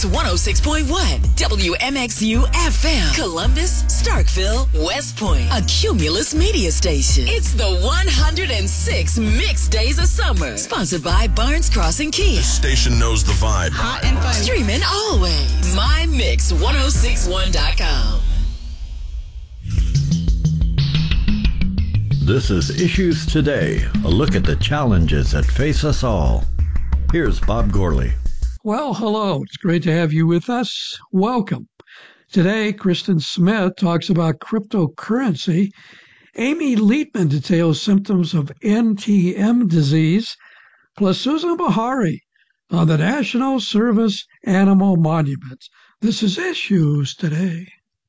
Mix 106.1, WMXU FM, Columbus, Starkville, West Point, a Cumulus media station. It's the 106 Mix Days of Summer, sponsored by Barnes Crossing Kia. This station knows the vibe. Hot and fun. Streaming always. MyMix1061.com. This is Issues Today, a look at the challenges that face us all. Here's Bob Gourley. Well, hello. It's great to have you with us. Welcome. Today, Kristen Smith talks about cryptocurrency. Amy Lietman details symptoms of NTM disease, plus Susan Bahari on the National Service Animal Monuments. This is Issues Today.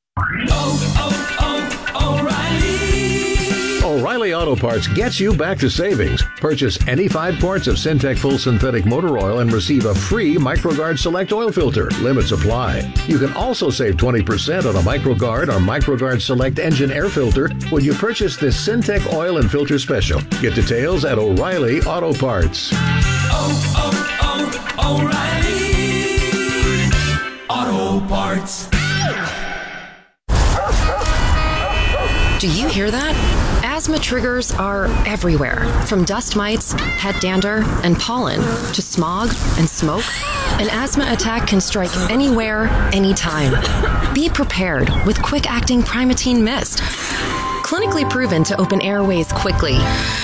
O'Reilly Auto Parts gets you back to savings. Purchase any 5 quarts of Syntec Full Synthetic Motor Oil and receive a free MicroGuard Select Oil Filter. Limits apply. You can also save 20% on a MicroGuard or MicroGuard Select Engine Air Filter when you purchase this Syntec Oil and Filter Special. Get details at O'Reilly Auto Parts. O'Reilly Auto Parts. Do you hear that? Asthma triggers are everywhere, from dust mites, head dander, and pollen, to smog and smoke. An asthma attack can strike anywhere, anytime. Be prepared with quick-acting Primatene Mist. Clinically proven to open airways quickly.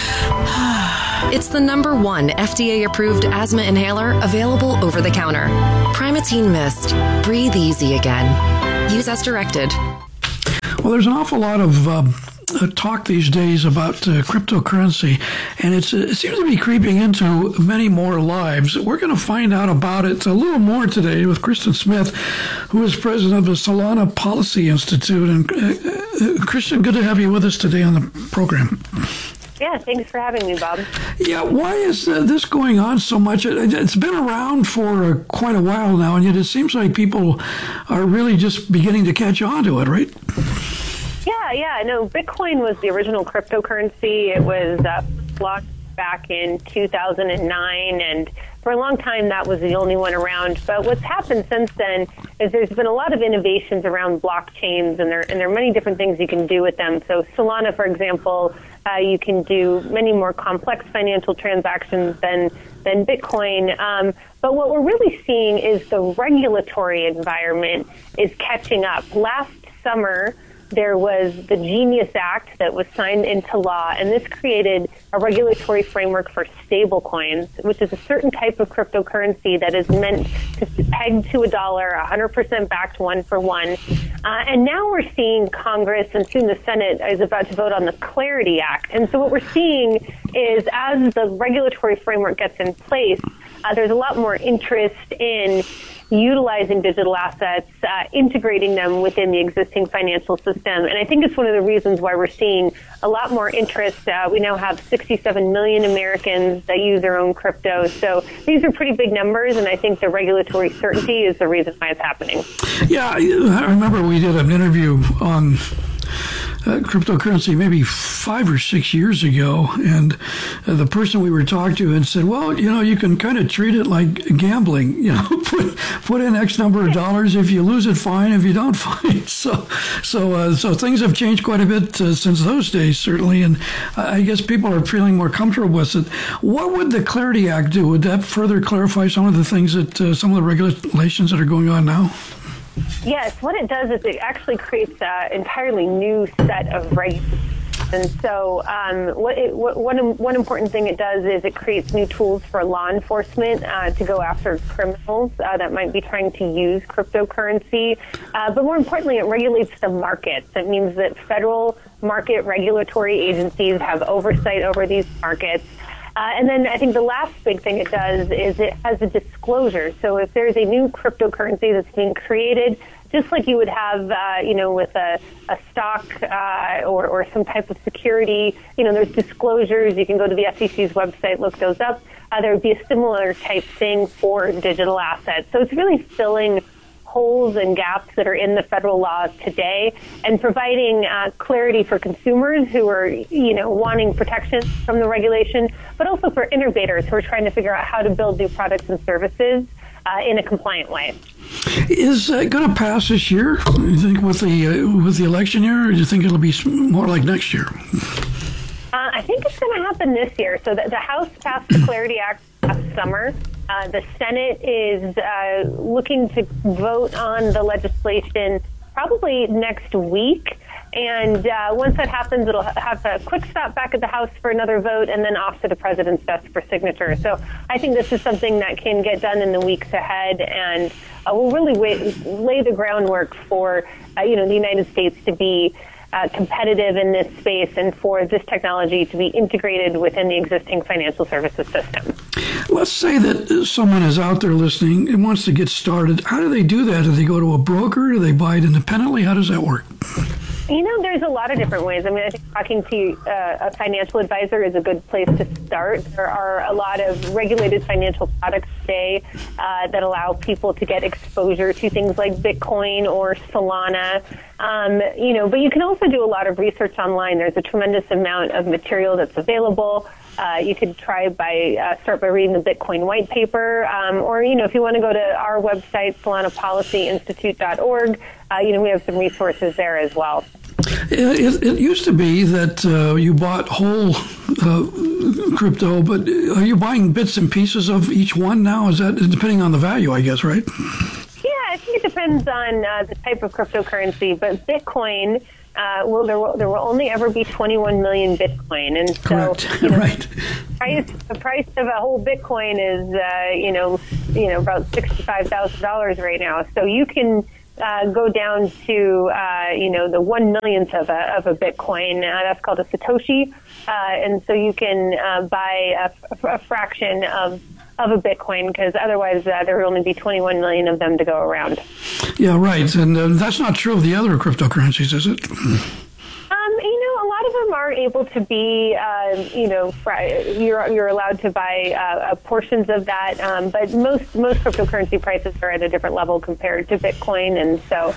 It's the #1 FDA-approved asthma inhaler available over the counter. Primatene Mist. Breathe easy again. Use as directed. Well, there's an awful lot of talk these days about cryptocurrency, and it seems to be creeping into many more lives. We're going to find out about it a little more today with Kristen Smith, who is president of the Solana Policy Institute. And Kristen, good to have you with us today on the program. Yeah, thanks for having me, Bob. Yeah, why is this going on so much? It's been around for quite a while now, and yet it seems like people are really just beginning to catch on to it, right? Yeah. No, Bitcoin was the original cryptocurrency. It was launched back in 2009, and for a long time that was the only one around. But what's happened since then is there's been a lot of innovations around blockchains, and there are many different things you can do with them. So Solana, for example, you can do many more complex financial transactions than Bitcoin. But what we're really seeing is the regulatory environment is catching up. Last summer, there was the Genius Act that was signed into law, and this created a regulatory framework for stablecoins, which is a certain type of cryptocurrency that is meant to peg to $1, 100% backed one for one. And now we're seeing Congress, and soon the Senate is about to vote on the Clarity Act. And so what we're seeing is as the regulatory framework gets in place, there's a lot more interest in utilizing digital assets, integrating them within the existing financial system. And I think it's one of the reasons why we're seeing a lot more interest. We now have 67 million Americans that use their own crypto. So these are pretty big numbers, and I think the regulatory certainty is the reason why it's happening. Yeah, I remember we did an interview on cryptocurrency maybe 5 or 6 years ago, and the person we were talking to had said, well, you can kind of treat it like gambling, put in X number of dollars. If you lose it, fine. If you don't, fine. So things have changed quite a bit since those days, certainly, and I guess people are feeling more comfortable with it. What would the Clarity Act do? Would that further clarify some of the things that some of the regulations that are going on now? Yes, what it does is it actually creates an entirely new set of regulations. And so one important thing it does is it creates new tools for law enforcement to go after criminals that might be trying to use cryptocurrency. But more importantly, it regulates the markets. It means that federal market regulatory agencies have oversight over these markets. And then I think the last big thing it does is it has a disclosure. So if there's a new cryptocurrency that's being created, just like you would have, with a stock or some type of security, there's disclosures. You can go to the SEC's website, look those up. There would be a similar type thing for digital assets. So it's really filling holes and gaps that are in the federal laws today and providing clarity for consumers who are, wanting protection from the regulation, but also for innovators who are trying to figure out how to build new products and services in a compliant way. Is it going to pass this year? You think with the election year, or do you think it'll be more like next year? I think it's going to happen this year. So the House passed the Clarity Act last summer. The Senate is looking to vote on the legislation probably next week. And once that happens, it'll have a quick stop back at the House for another vote and then off to the president's desk for signature. So I think this is something that can get done in the weeks ahead and will really lay the groundwork for, the United States to be competitive in this space and for this technology to be integrated within the existing financial services system. Let's say that someone is out there listening and wants to get started. How do they do that? Do they go to a broker? Do they buy it independently? How does that work? There's a lot of different ways. I mean, I think talking to a financial advisor is a good place to start. There are a lot of regulated financial products today that allow people to get exposure to things like Bitcoin or Solana. But you can also do a lot of research online. There's a tremendous amount of material that's available. You could start by reading the Bitcoin white paper, or if you want to go to our website, SolanaPolicyInstitute.org, we have some resources there as well. It used to be that you bought whole crypto, but are you buying bits and pieces of each one now? Is that depending on the value, I guess, right? Yeah, I think it depends on the type of cryptocurrency, but Bitcoin, there will only ever be 21 million Bitcoin, and so right. The price of a whole Bitcoin is about $65,000 right now. So you can go down to the 1/1,000,000th of a Bitcoin. That's called a Satoshi, and so you can buy a fraction of a Bitcoin, because otherwise there would only be 21 million of them to go around. Yeah, right. And that's not true of the other cryptocurrencies, is it? A lot of them are able to be, you're allowed to buy portions of that, but most cryptocurrency prices are at a different level compared to Bitcoin, and so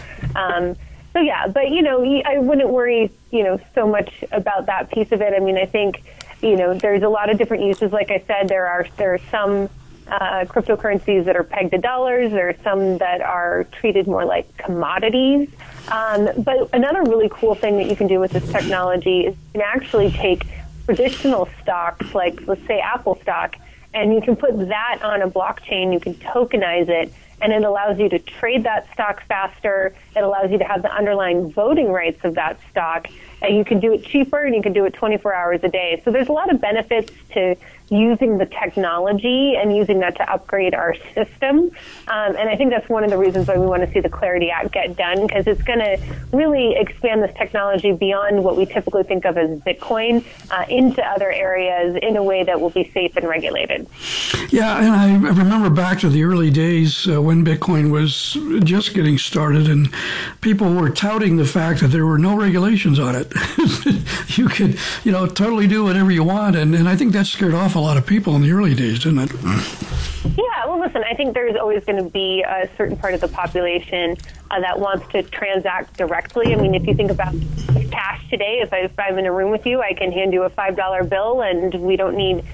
yeah. But I wouldn't worry, so much about that piece of it. I mean, I think, there's a lot of different uses. Like I said, there are some cryptocurrencies that are pegged to dollars. There are some that are treated more like commodities. But another really cool thing that you can do with this technology is you can actually take traditional stocks, like let's say Apple stock, and you can put that on a blockchain. You can tokenize it, and it allows you to trade that stock faster. It allows you to have the underlying voting rights of that stock, and you can do it cheaper, and you can do it 24 hours a day. So there's a lot of benefits to using the technology and using that to upgrade our system. And I think that's one of the reasons why we want to see the Clarity Act get done, because it's going to really expand this technology beyond what we typically think of as Bitcoin into other areas in a way that will be safe and regulated. Yeah, and I remember back to the early days when Bitcoin was just getting started, and people were touting the fact that there were no regulations on it. You could, totally do whatever you want, and I think that scared off a lot of people in the early days, didn't it? Yeah, well, listen, I think there's always going to be a certain part of the population that wants to transact directly. I mean, if you think about cash today, if I'm in a room with you, I can hand you a $5 bill, and we don't need,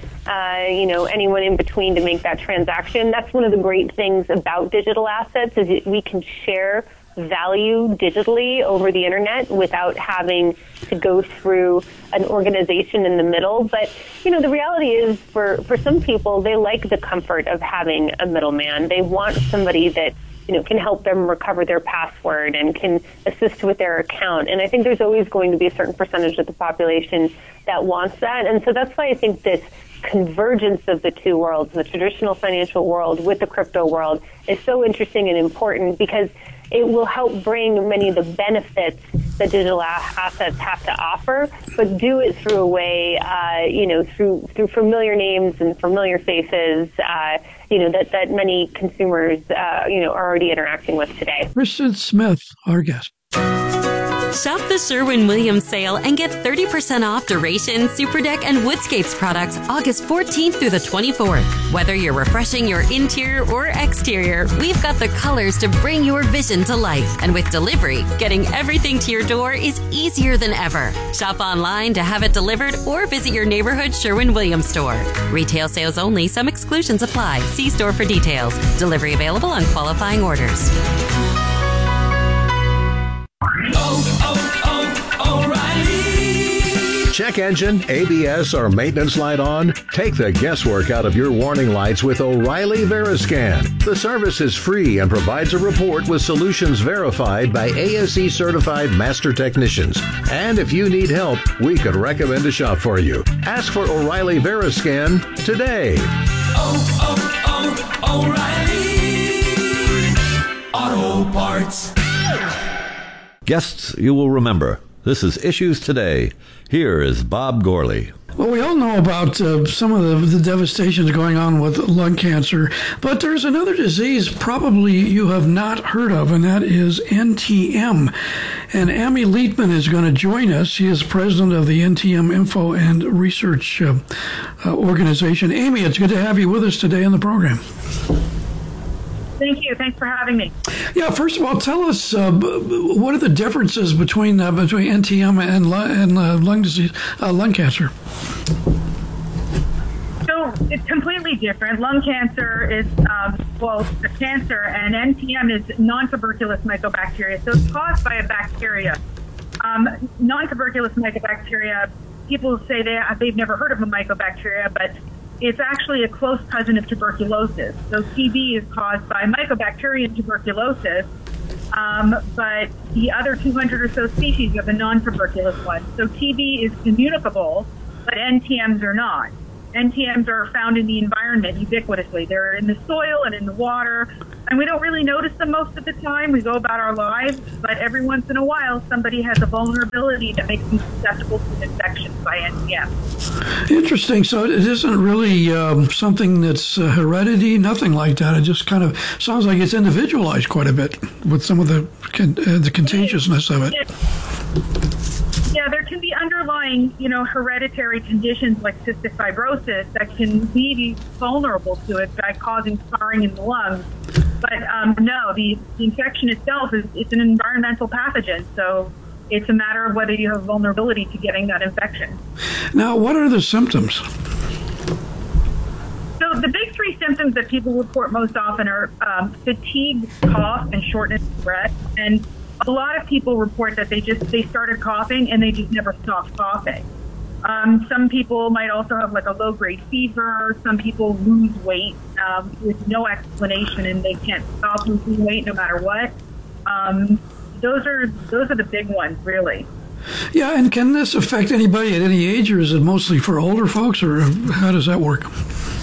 anyone in between to make that transaction. That's one of the great things about digital assets, is that we can share value digitally over the internet without having to go through an organization in the middle. But, the reality is for some people, they like the comfort of having a middleman. They want somebody that, can help them recover their password and can assist with their account. And I think there's always going to be a certain percentage of the population that wants that. And so that's why I think this convergence of the two worlds, the traditional financial world with the crypto world, is so interesting and important, because it will help bring many of the benefits that digital assets have to offer, but do it through a way, through familiar names and familiar faces, that many consumers, are already interacting with today. Kristen Smith, our guest. Shop the Sherwin-Williams sale and get 30% off Duration, Superdeck, and Woodscapes products August 14th through the 24th. Whether you're refreshing your interior or exterior, we've got the colors to bring your vision to life. And with delivery, getting everything to your door is easier than ever. Shop online to have it delivered or visit your neighborhood Sherwin-Williams store. Retail sales only. Some exclusions apply. See store for details. Delivery available on qualifying orders. O'Reilly. Check engine, ABS, or maintenance light on? Take the guesswork out of your warning lights with O'Reilly Veriscan. The service is free and provides a report with solutions verified by ASE certified master technicians. And if you need help, we could recommend a shop for you. Ask for O'Reilly Veriscan today. O'Reilly Auto Parts. Guests you will remember. This is Issues Today. Here is Bob Gourley. Well, we all know about some of the devastations going on with lung cancer, but there's another disease probably you have not heard of, and that is NTM. And Amy Leitman is going to join us. She is president of the NTM Info and Research Organization. Amy, it's good to have you with us today on the program. Thank you. Thanks for having me. Yeah, first of all, tell us what are the differences between NTM and lung disease, lung cancer? So it's completely different. Lung cancer is, a cancer, and NTM is non-tuberculous mycobacteria. So it's caused by a bacteria. Non-tuberculous mycobacteria, people say they've never heard of a mycobacteria, but it's actually a close cousin of tuberculosis. So TB is caused by Mycobacterium tuberculosis, but the other 200 or so species are the non-tuberculous ones. So TB is communicable, but NTMs are not. NTMs are found in the environment ubiquitously. They're in the soil and in the water, and we don't really notice them most of the time. We go about our lives, but every once in a while, somebody has a vulnerability that makes them susceptible to infection by NTM. Interesting. So it isn't really something that's heredity, nothing like that. It just kind of sounds like it's individualized quite a bit with some of the contagiousness of it. Yeah, there can be underlying, hereditary conditions like cystic fibrosis that can leave you vulnerable to it by causing scarring in the lungs. But no, the infection itself it's an environmental pathogen, so it's a matter of whether you have vulnerability to getting that infection. Now, what are the symptoms? So the big three symptoms that people report most often are fatigue, cough, and shortness of breath. And a lot of people report that they started coughing and they just never stopped coughing. Some people might also have like a low-grade fever. Some people lose weight with no explanation, and they can't stop losing weight no matter what. Those are the big ones, really. Yeah, and can this affect anybody at any age, or is it mostly for older folks, or how does that work?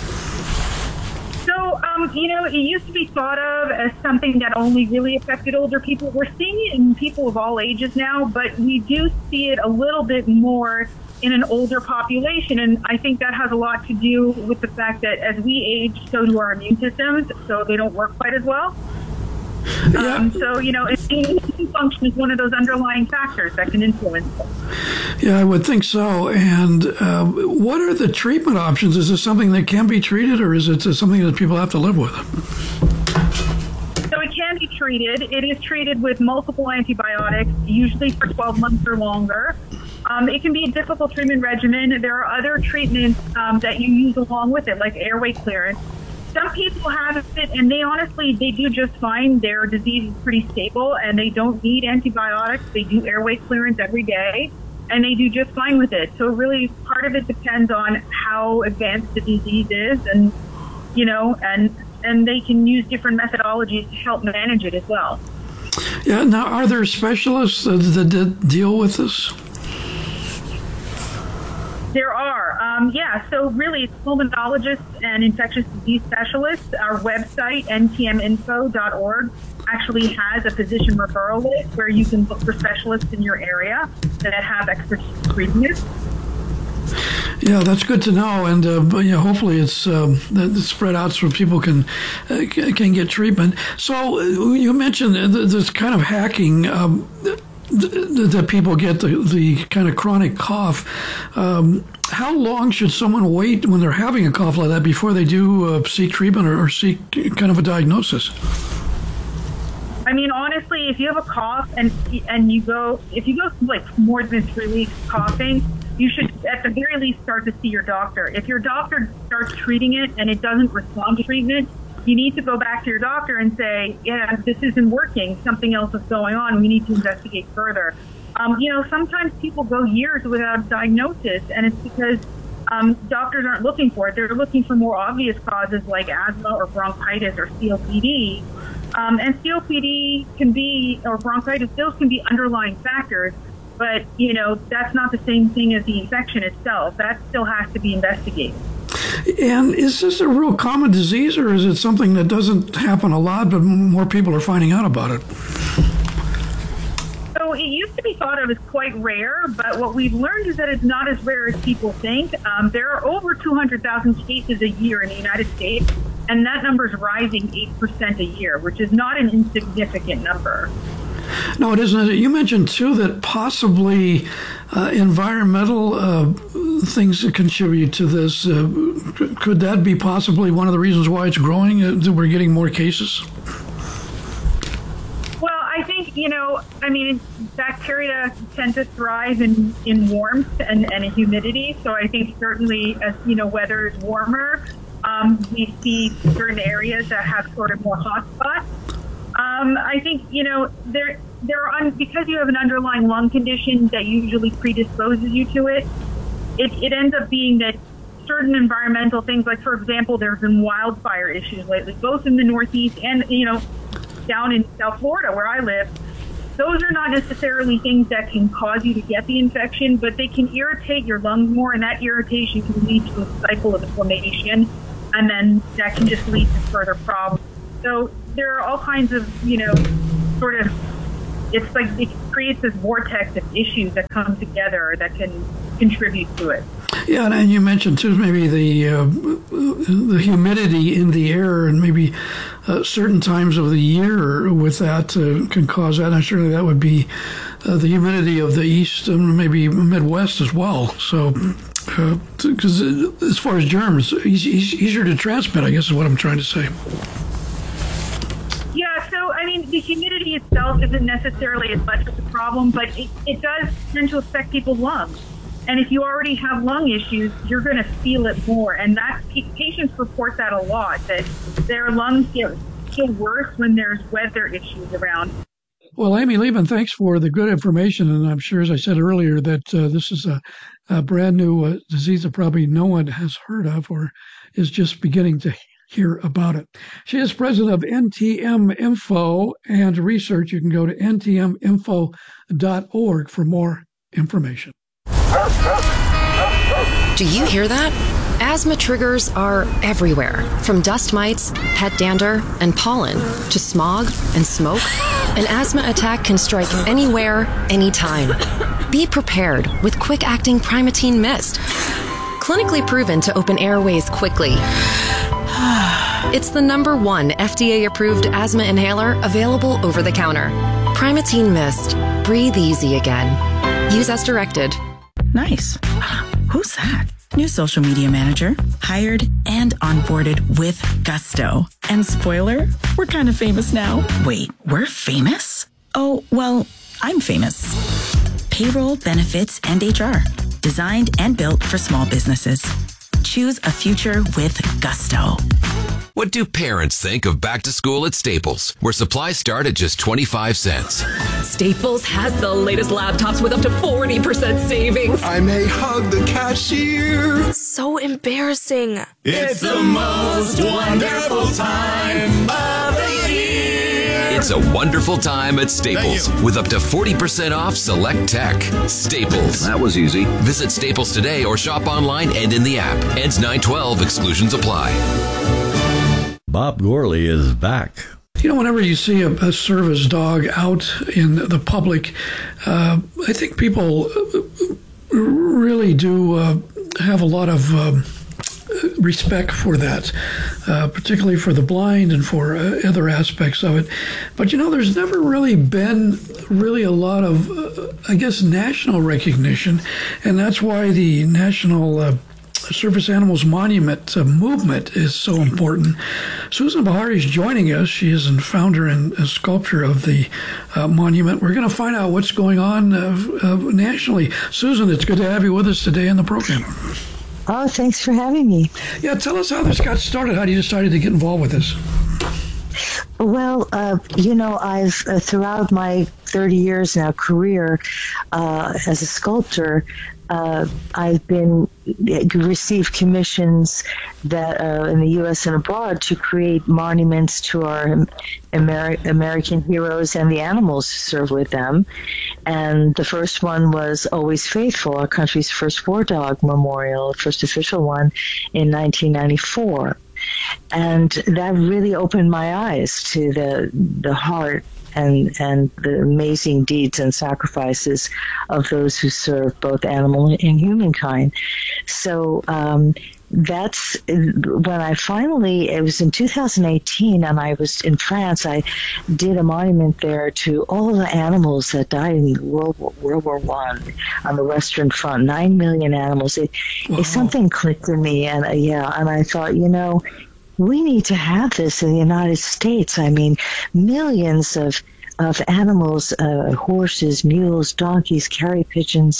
So, it used to be thought of as something that only really affected older people. We're seeing it in people of all ages now, but we do see it a little bit more in an older population, and I think that has a lot to do with the fact that as we age, so do our immune systems, so they don't work quite as well. Yeah. Immune function is one of those underlying factors that can influence it. Yeah, I would think so. And what are the treatment options? Is this something that can be treated, or is it something that people have to live with? So it can be treated. It is treated with multiple antibiotics, usually for 12 months or longer. It can be a difficult treatment regimen. There are other treatments that you use along with it, like airway clearance. Some people have it, and they do just fine. Their disease is pretty stable, and they don't need antibiotics. They do airway clearance every day, and they do just fine with it. So really, part of it depends on how advanced the disease is, and they can use different methodologies to help manage it as well. Yeah. Now, are there specialists that deal with this? There are. So really, it's pulmonologists and infectious disease specialists. Our website, ntminfo.org, actually has a physician referral list where you can look for specialists in your area that have expertise treating it. Yeah, that's good to know, and hopefully it's spread out so people can get treatment. So you mentioned this kind of hacking. that people get the kind of chronic cough. How long should someone wait when they're having a cough like that before they do seek treatment or seek kind of a diagnosis? I mean, honestly, if you have a cough and if you go like more than 3 weeks coughing, you should at the very least start to see your doctor. If your doctor starts treating it and it doesn't respond to treatment, you need to go back to your doctor and say, yeah, this isn't working. Something else is going on. We need to investigate further. Sometimes people go years without a diagnosis, and it's because doctors aren't looking for it. They're looking for more obvious causes like asthma or bronchitis or COPD. And COPD can be, or bronchitis, those can be underlying factors, but, that's not the same thing as the infection itself. That still has to be investigated. And is this a real common disease, or is it something that doesn't happen a lot, but more people are finding out about it? So it used to be thought of as quite rare, but what we've learned is that it's not as rare as people think. There are over 200,000 cases a year in the United States, and that number is rising 8% a year, which is not an insignificant number. No, it isn't. You mentioned, too, that possibly environmental things that contribute to this. Could that be possibly one of the reasons why it's growing, that we're getting more cases? Well, I think, bacteria tend to thrive in warmth and in humidity. So I think certainly as, weather is warmer, we see certain areas that have sort of more hotspots. I think, because you have an underlying lung condition that usually predisposes you to it, it ends up being that certain environmental things, like, for example, there have been wildfire issues lately, both in the Northeast and, down in South Florida where I live. Those are not necessarily things that can cause you to get the infection, but they can irritate your lungs more, and that irritation can lead to a cycle of inflammation, and then that can just lead to further problems. So there are all kinds of, it's like it creates this vortex of issues that come together that can contribute to it. Yeah, and you mentioned too maybe the humidity in the air, and maybe certain times of the year with that can cause that. And surely that would be the humidity of the east and maybe Midwest as well. So, because as far as germs, easier to transmit, I guess is what I'm trying to say. Yeah, so the humidity itself isn't necessarily as much of a problem, but it does tend to affect people's lungs. And if you already have lung issues, you're going to feel it more. And patients report that a lot, that their lungs get worse when there's weather issues around. Well, Amy Leben, thanks for the good information. And I'm sure, as I said earlier, that this is a brand new disease that probably no one has heard of or is just beginning to hear about it. She is president of NTM Info and Research. You can go to ntminfo.org for more information. Do you hear that? Asthma triggers are everywhere, from dust mites, pet dander, and pollen, to smog and smoke. An asthma attack can strike anywhere, anytime. Be prepared with quick-acting Primatene Mist. Clinically proven to open airways quickly. It's the #1 FDA-approved asthma inhaler available over the counter. Primatene Mist. Breathe easy again. Use as directed. Nice. Who's that? New social media manager, hired and onboarded with gusto. And spoiler, we're kind of famous now. Wait, we're famous? Oh, well, I'm famous. Payroll, benefits, and HR. Designed and built for small businesses. Choose a future with gusto. What do parents think of back to school at Staples, where supplies start at just 25 cents? Staples has the latest laptops with up to 40% savings. I may hug the cashier. So embarrassing. It's the most wonderful time of the year. It's a wonderful time at Staples with up to 40% off select tech. Staples. That was easy. Visit Staples today or shop online and in the app. Ends 9/12. Exclusions apply. Bob Gourley is back. Whenever you see a service dog out in the public, I think people really do have a lot of respect for that, particularly for the blind and for other aspects of it. But, there's never really been a lot of, national recognition, and that's why the National Service Animals Monument movement is so important. Susan Bahari is joining us. She is the founder and sculptor of the monument. We're going to find out what's going on nationally. Susan, it's good to have you with us today in the program. Oh, thanks for having me. Yeah, tell us how this got started. How you decided to get involved with this? Well, I've throughout my 30 years now career as a sculptor, I've received commissions that in the U.S. and abroad to create monuments to our American heroes and the animals who serve with them. And the first one was Always Faithful, our country's first war dog memorial, first official one in 1994. And that really opened my eyes to the heart and the amazing deeds and sacrifices of those who serve both animal and humankind. So that's when I finally, it was in 2018, and I was in France. I did a monument there to all the animals that died in World War I on the Western Front, 9 million animals. Something clicked in me, and and I thought, we need to have this in the United States. I mean, millions of animals, horses, mules, donkeys, carry pigeons,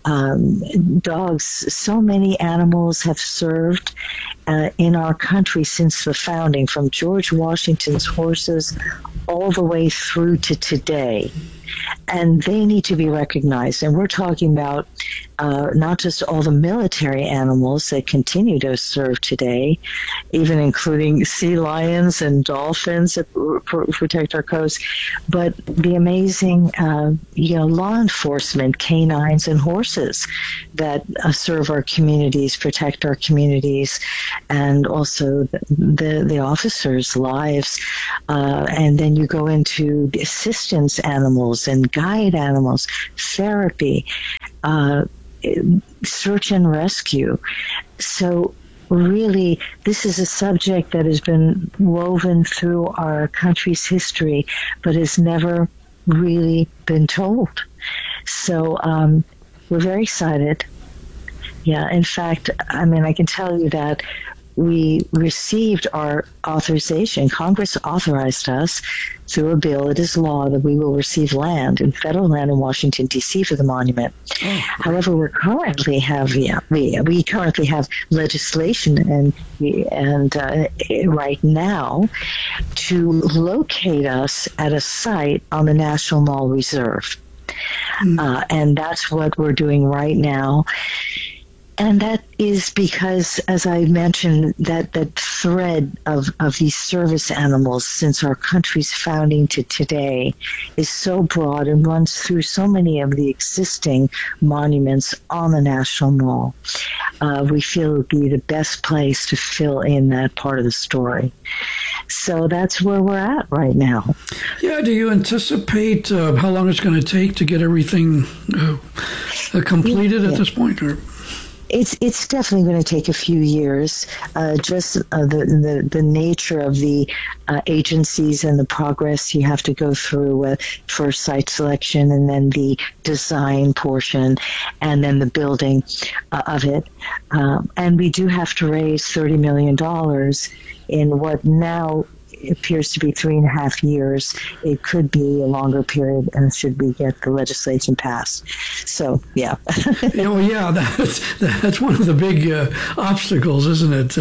dogs. So many animals have served in our country since the founding, from George Washington's horses all the way through to today. And they need to be recognized. And we're talking about not just all the military animals that continue to serve today, even including sea lions and dolphins that protect our coast, but the amazing, law enforcement, canines and horses that serve our communities, protect our communities, and also the officers' lives. And then you go into assistance animals and guide animals, therapy, search and rescue. So really, this is a subject that has been woven through our country's history, but has never really been told. So we're very excited. Yeah, in fact, I can tell you that we received our authorization. Congress authorized us through a bill. It is law that we will receive land, and federal land in Washington, D.C. for the monument. However, we currently have legislation and right now to locate us at a site on the National Mall Reserve. And that's what we're doing right now. And that is because, as I mentioned, that thread of these service animals since our country's founding to today is so broad and runs through so many of the existing monuments on the National Mall. We feel it would be the best place to fill in that part of the story. So that's where we're at right now. Yeah, do you anticipate how long it's going to take to get everything completed at this point? Or? It's definitely going to take a few years. The nature of the agencies and the progress you have to go through for site selection, and then the design portion, and then the building of it. And we do have to raise $30 million in what now appears to be 3.5 years. It could be a longer period, and should we get the legislation passed. So, yeah. That's one of the big obstacles, isn't it?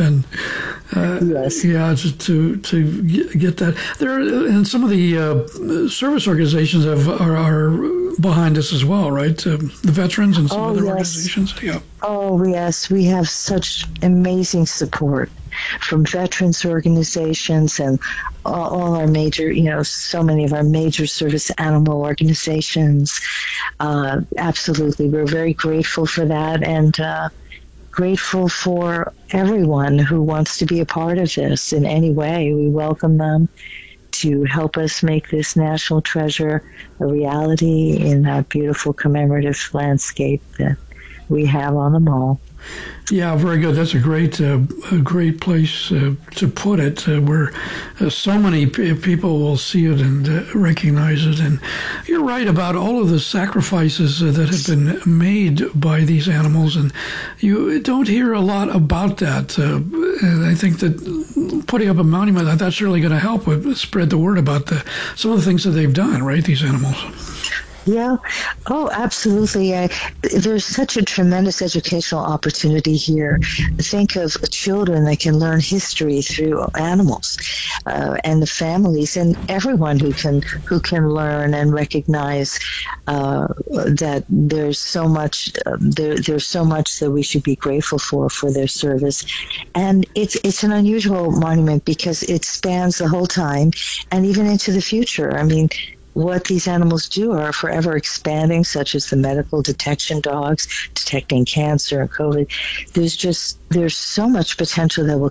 Yes. Yeah, to get that. And some of the service organizations are behind us as well, right? The veterans and some other organizations. Yeah. Oh, yes. We have such amazing support from veterans organizations and all our major, so many of our major service animal organizations. Absolutely. We're very grateful for that, and grateful for everyone who wants to be a part of this in any way. We welcome them to help us make this national treasure a reality in that beautiful commemorative landscape that we have on the mall. Yeah, very good. That's a great place to put it, where so many people will see it and recognize it. And you're right about all of the sacrifices that have been made by these animals, and you don't hear a lot about that. And I think that putting up a monument, that's really going to help with spread the word about some of the things that they've done, right, these animals. Yeah. Oh, absolutely. There's such a tremendous educational opportunity here. Think of children that can learn history through animals, and the families and everyone who can learn and recognize that there's so much there's so much that we should be grateful for their service. And it's an unusual monument because it spans the whole time and even into the future. I mean, what these animals do are forever expanding, such as the medical detection dogs, detecting cancer and COVID. There's so much potential that will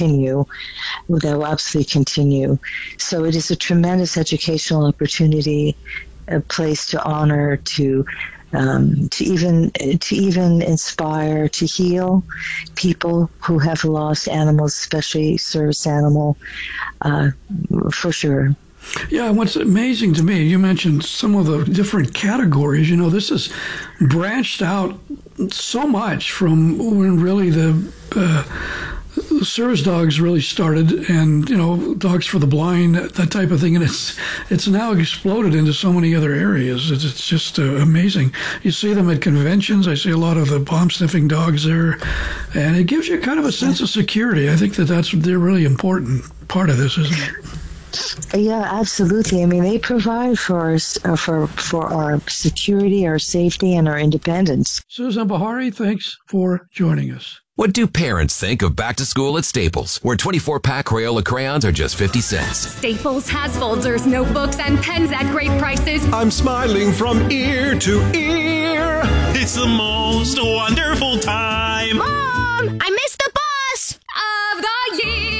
absolutely continue. So it is a tremendous educational opportunity, a place to honor, to even inspire, to heal people who have lost animals, especially service animal, for sure. Yeah, what's amazing to me, you mentioned some of the different categories. You know, this is branched out so much from when really the service dogs really started, and, you know, dogs for the blind, that type of thing. And it's now exploded into so many other areas. It's just amazing. You see them at conventions. I see a lot of the bomb-sniffing dogs there, and it gives you kind of a sense of security. I think they're really important part of this, isn't it? Yeah, absolutely. I mean, they provide for us, for our security, our safety, and our independence. Susan Bahari, thanks for joining us. What do parents think of back to school at Staples, where 24-pack Crayola crayons are just 50 cents? Staples has folders, notebooks, and pens at great prices. I'm smiling from ear to ear. It's the most wonderful time. Mom, I missed the bus of the year.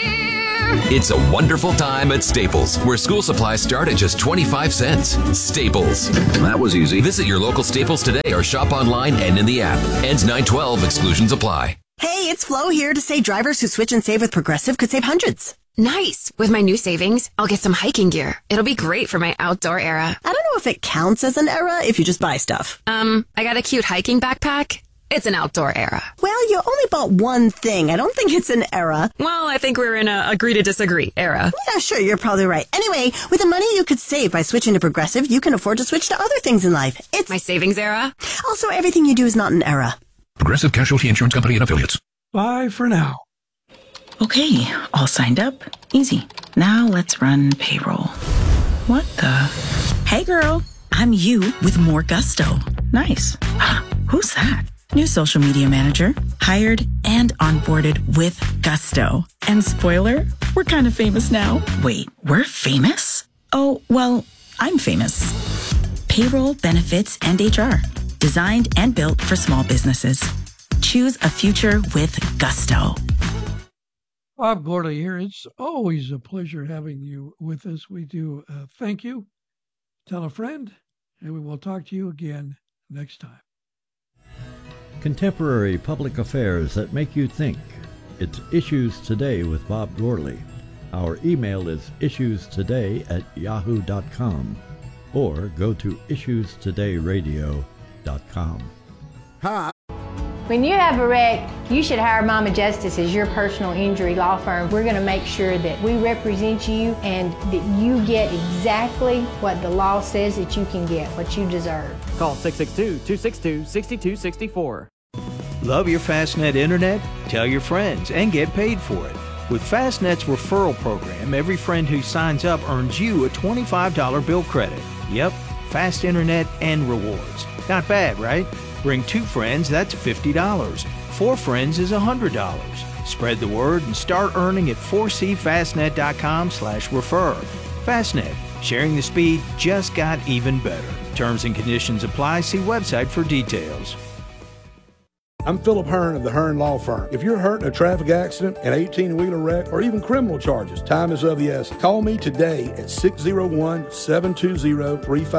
It's a wonderful time at Staples, where school supplies start at just 25 cents. Staples. That was easy. Visit your local Staples today or shop online and in the app. Ends 9/12. Exclusions apply. Hey, it's Flo here to say drivers who switch and save with Progressive could save hundreds. Nice. With my new savings, I'll get some hiking gear. It'll be great for my outdoor era. I don't know if it counts as an era if you just buy stuff. I got a cute hiking backpack. It's an outdoor era. Well, you only bought one thing. I don't think it's an era. Well, I think we're in a agree to disagree era. Yeah, sure, you're probably right. Anyway, with the money you could save by switching to Progressive, you can afford to switch to other things in life. It's my savings era. Also, everything you do is not an era. Progressive Casualty Insurance Company and Affiliates. Bye for now. Okay, all signed up. Easy. Now let's run payroll. What the? Hey girl, I'm you with more gusto. Nice. Who's that? New social media manager, hired and onboarded with gusto. And spoiler, we're kind of famous now. Wait, we're famous? Oh, well, I'm famous. Payroll, benefits, and HR. Designed and built for small businesses. Choose a future with gusto. Bob Gorley here. It's always a pleasure having you with us. We do thank you. Tell a friend, and we will talk to you again next time. Contemporary public affairs that make you think. It's Issues Today with Bob Gorley. Our email is issuestoday@yahoo.com or go to issuestodayradio.com. Hi. When you have a wreck, you should hire Mama Justice as your personal injury law firm. We're going to make sure that we represent you and that you get exactly what the law says that you can get, what you deserve. Call 662-262-6264. Love your Fastnet internet? Tell your friends and get paid for it. With Fastnet's referral program, every friend who signs up earns you a $25 bill credit. Yep, fast internet and rewards. Not bad, right? Bring 2 friends, that's $50. 4 friends is $100. Spread the word and start earning at 4cfastnet.com/refer. Fastnet, sharing the speed just got even better. Terms and conditions apply. See website for details. I'm Philip Hearn of the Hearn Law Firm. If you're hurt in a traffic accident, an 18-wheeler wreck, or even criminal charges, time is of the essence. Call me today at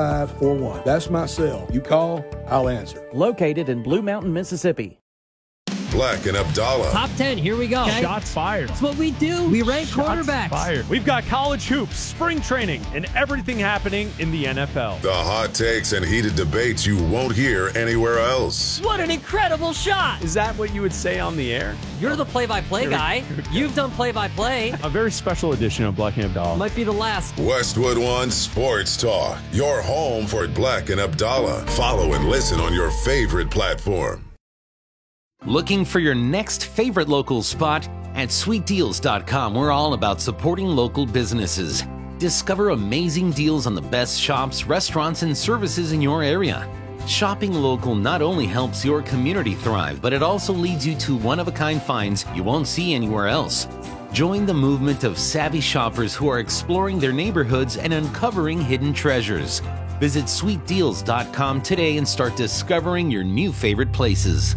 601-720-3541. That's my cell. You call, I'll answer. Located in Blue Mountain, Mississippi. Black and Abdallah. Top 10, here we go. Okay. Shots fired. That's what we do. We rank quarterbacks. Fired. We've got college hoops, spring training, and everything happening in the NFL. The hot takes and heated debates you won't hear anywhere else. What an incredible shot. Is that what you would say on the air? You're the play-by-play guy. You've done play-by-play. A very special edition of Black and Abdallah. Might be the last. Westwood One Sports Talk. Your home for Black and Abdallah. Follow and listen on your favorite platform. Looking for your next favorite local spot? At sweetdeals.com, we're all about supporting local businesses. Discover amazing deals on the best shops, restaurants, and services in your area. Shopping local not only helps your community thrive, but it also leads you to one-of-a-kind finds you won't see anywhere else. Join the movement of savvy shoppers who are exploring their neighborhoods and uncovering hidden treasures. Visit sweetdeals.com today and start discovering your new favorite places.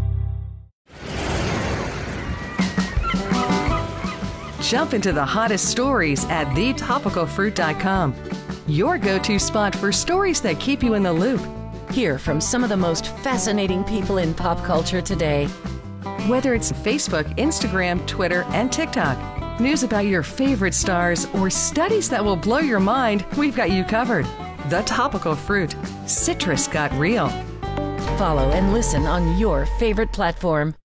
Jump into the hottest stories at thetopicalfruit.com. Your go-to spot for stories that keep you in the loop. Hear from some of the most fascinating people in pop culture today. Whether it's Facebook, Instagram, Twitter, and TikTok, news about your favorite stars, or studies that will blow your mind, we've got you covered. The Topical Fruit. Citrus got real. Follow and listen on your favorite platform.